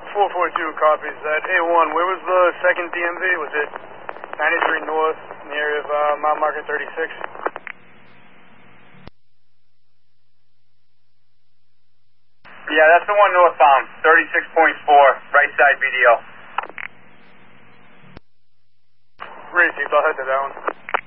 442 copies that. A1, where was the second DMV? Was it 93 North in the area of mile marker 36? Yeah, that's the one northbound, 36.4, right side BDO. Reese, I'll head to that one.